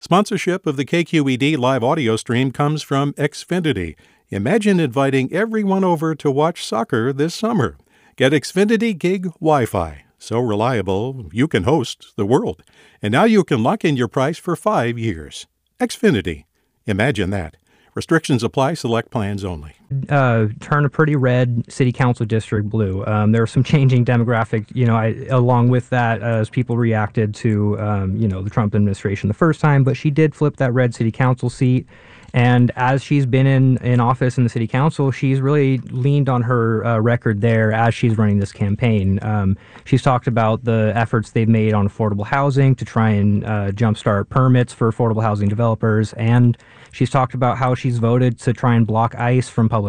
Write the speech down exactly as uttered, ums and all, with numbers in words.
Sponsorship of the K Q E D live audio stream comes from Xfinity. Imagine inviting everyone over to watch soccer this summer. Get Xfinity Gig Wi-Fi. So reliable, you can host the world. And now you can lock in your price for five years. Xfinity. Imagine that. Restrictions apply. Select plans only. Uh, turn a pretty red city council district blue. Um, there was some changing demographic, you know, I, along with that, uh, as people reacted to, um, you know, the Trump administration the first time. But she did flip that red city council seat. And as she's been in, in office in the city council, she's really leaned on her uh, record there as she's running this campaign. Um, she's talked about the efforts they've made on affordable housing to try and uh, jumpstart permits for affordable housing developers. And she's talked about how she's voted to try and block ICE from public